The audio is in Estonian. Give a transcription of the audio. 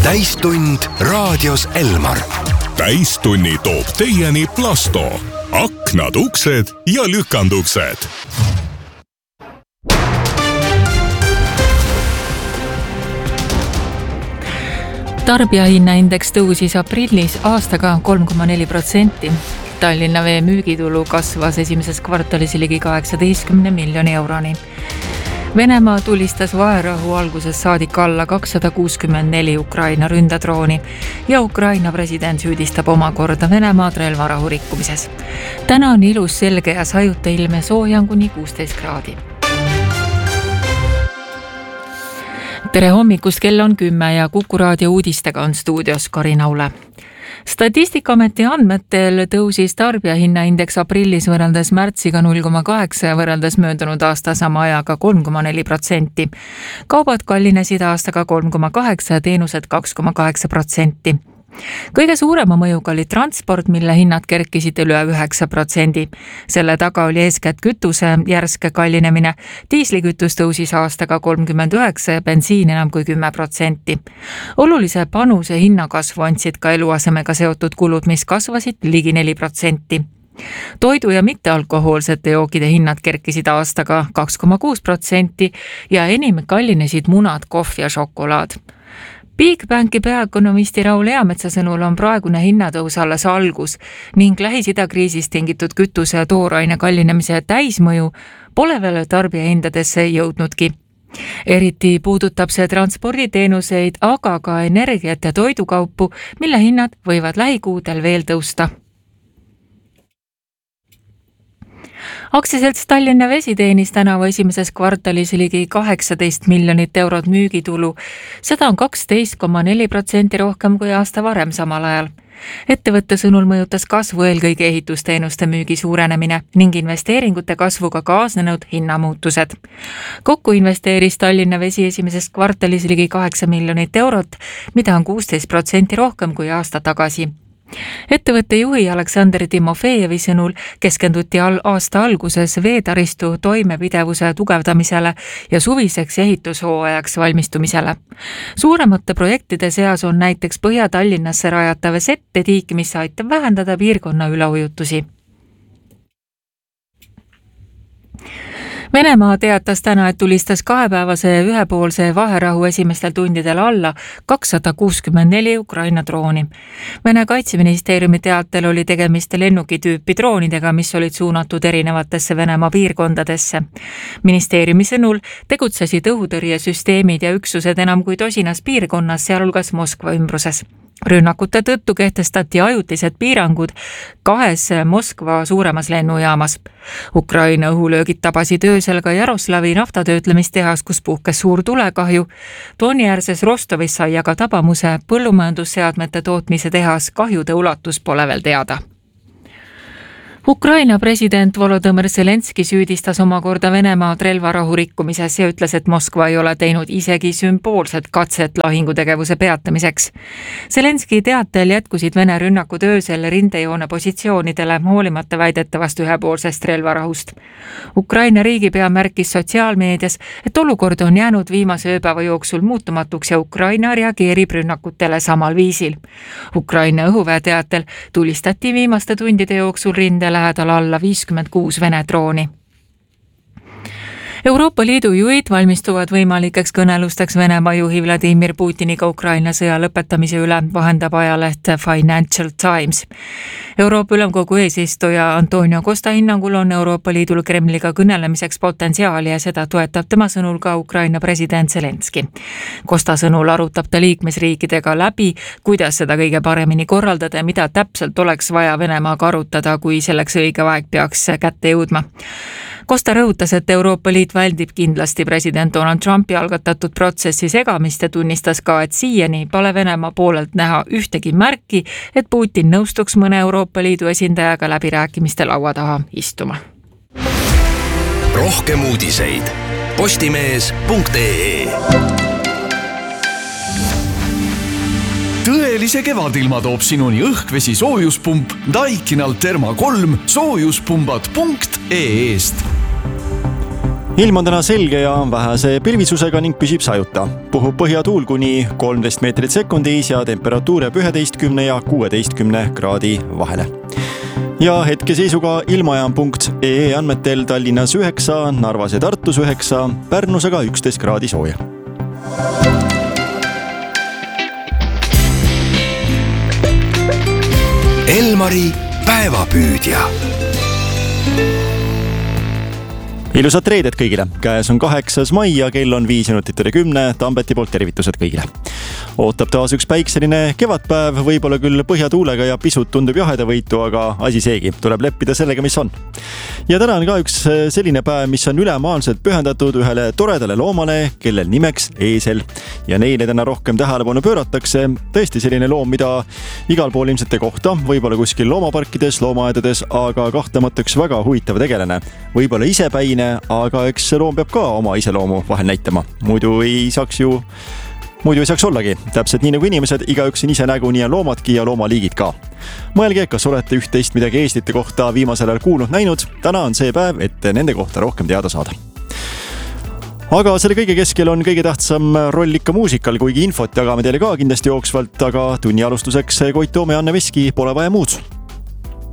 Täistund raadios Elmar. Täistunni toob teieni Plasto. Aknad, uksed ja lükanduksed. Tarbijahinnaindeks tõusis aprillis aastaga 3,4%. Tallinna Vee müügitulu kasvas esimeses kvartalis ligi 18 miljoni euroni. Venemaa tulistas vaerahu alguses saadik alla 264 Ukraina ründadrooni ja Ukraina president süüdistab omakorda Venemaad relvarahu rikkumises. Täna on ilus, selge ja sajuta ilme, sooja kuni 16 kraadi. Tere hommikust, kell on 10 ja Kuku raadio uudistega on stuudios Karin Aule. Statistikaameti andmetel tõusis tarbijahinnaindeks aprillis võrreldes märtsiga 0,8 ja võrreldes möödunud aasta sama ajaga 3,4%. Kaubad kallinesid aastaga 3,8 ja teenused 2,8%. Kõige suurema mõjuga oli transport, mille hinnad kerkisid üle 9%. Selle taga oli eeskätt kütuse järske kallinemine. Diislikütus tõusis aastaga 39 ja bensiin enam kui 10%. Olulise panuse hinnakasvu andsid ka eluasemega seotud kulud, mis kasvasid ligi 4%. Toidu ja mittealkohoolsete jookide hinnad kerkisid aastaga 2,6% ja enim kallinesid munad, kohv ja šokolaad. Bigbanki peaökonomisti Raul Eametsa sõnul on praegune hinnatõus alles algus ning Lähis-Ida kriisist tingitud kütuse ja tooraine kallinemise täismõju pole veel tarbijahindadesse jõudnudki. Eriti puudutab see transporditeenuseid, aga ka energiat ja toidukaupu, mille hinnad võivad lähikuudel veel tõusta. Aktsiaselts Tallinna Vesi teenis tänavu esimeses kvartalis ligi 18 miljonit eurot müügitulu. Seda on 12,4% rohkem kui aasta varem samal ajal. Ettevõtte sõnul mõjutas kasvu eelkõige ehitusteenuste müügi suurenemine ning investeeringute kasvuga kaasnenud hinnamuutused. Kokku investeeris Tallinna Vesi esimeses kvartalis ligi 8 miljonit eurot, mida on 16% rohkem kui aasta tagasi. Ettevõtte juhi Aleksandr Timofejevi sõnul keskenduti aasta alguses veetaristu toimepidevuse tugevdamisele ja suviseks ehitushooajaks valmistumisele. Suuremate projektide seas on näiteks Põhja-Tallinnasse rajatav settetiik, mis aitab vähendada piirkonna üleujutusi. Venemaa teatas täna, et tulistas kahepäevase ühepoolse vaherahu esimestel tundidel alla 264 Ukraina drooni. Vene kaitseministeeriumi teatel oli tegemist lennukitüüpi droonidega, mis olid suunatud erinevatesse Venemaa piirkondadesse. Ministeeriumi sõnul tegutsesid õhutõrjesüsteemid ja üksused enam kui tosinas piirkonnas, sealhulgas Moskva ümbruses. Rünnakute tõttu kehtestati ajutised piirangud 2 Moskva suuremas lennujaamas. Ukraina õhulöögid tabasid öösel ka Jaroslavi naftatöötlemistehas, kus puhkes suur tulekahju. Toniäärses Rostovis sai aga tabamuse põllumajandusseadmete tootmise tehas, kahjude ulatus pole veel teada. Ukraina president Volodõmõr Zelenski süüdistas omakorda Venemaad relvarahu rikkumises ja ütles, et Moskva ei ole teinud isegi sümboolset katset lahingutegevuse peatamiseks. Zelenski teatel jätkusid Vene rünnakud öösel rindejoone positsioonidele, hoolimata väidetavast ühepoolsest relvarahust. Ukraina riigipea märkis sotsiaalmeedias, et olukord on jäänud viimase ööpäeva jooksul muutumatuks ja Ukraina reageerib rünnakutele samal viisil. Ukraina õhuväe teatel tulistati viimaste tundide jooksul rinde lähedal alla 56 Vene drooni. Euroopa Liidu juhid valmistuvad võimalikeks kõnelusteks Venemaa juhi Vladimir Putiniga Ukraina sõja lõpetamise üle, vahendab ajaleht Financial Times. Euroopa Ülemkogu eesistuja Antonio Costa hinnangul on Euroopa Liidul Kremliga kõnelemiseks potentsiaali ja seda toetab tema sõnul ka Ukraina president Zelenski. Costa sõnul arutab ta liikmesriikidega läbi, kuidas seda kõige paremini korraldada ja mida täpselt oleks vaja Venemaaga arutada, kui selleks õige aeg peaks kätte jõudma. Costa rõhutas, et Euroopa Liit väldib kindlasti president Donald Trumpi algatatud protsessi segamist ja tunnistas ka, et siiani pole Venemaa poolelt näha ühtegi märki, et Putin nõustuks mõne Euroopa Liidu esindajaga läbirääkimiste laua taha istuma. Rohkem uudiseid postimees.ee. Tõelise kevadilma toob sinuni õhkvesi soojuspump Daikinal Therma 3 soojuspumbad.ee-st. Ilm on täna selge ja vähese pilvisusega ning püsib sajuta. Puhub põhjatuul kuni 13 meetrit sekundis ja temperatuur jääb 11 ja 16 kraadi vahele. Ja hetkeseisuga ilmajaam.ee andmetel Tallinnas 9, Narvas ja Tartus 9, Pärnus aga 11 kraadi sooja. Elmari päevapüüdja. Ilusat reedet kõigile. Käes on 8. mai ja kell on 5 minutit üle 10. Tambeti poolt tervitused kõigile. Ootab taas üks päikseline kevadpäev, võib-olla küll põhjatuulega ja pisut tundub jahedavõitu, aga asi seegi. Tuleb leppida sellega, mis on. Ja täna on ka üks selline päev, mis on ülemaailmselt pühendatud ühele toredale loomale, kellel nimeks eesel. Ja neile täna rohkem tähelepanu pööratakse. Tõesti selline loom, mida igal pool ilmselt ei kohta, võib-olla kuskil loomaparkides, loomaaedades, aga kahtlemata üks väga huvitav tegelane. Võib-olla isepäine, aga eks see loom peab ka oma iseloomu vahel näitama. Muidu ei saaks ollagi. Täpselt nii nagu inimesed, igaüks on ise nägu, nii on loomadki ja loomaliigid ka. Mõelge, kas olete üht-teist midagi eeslite kohta viimasel ajal kuulnud, näinud. Täna on see päev, et nende kohta rohkem teada saada. Aga selle kõige keskel on kõige tähtsam roll ikka muusikal, kuigi infot jagame teile ka kindlasti jooksvalt, aga tunni alustuseks Koit Toome ja Anne Veski pole vaja muud.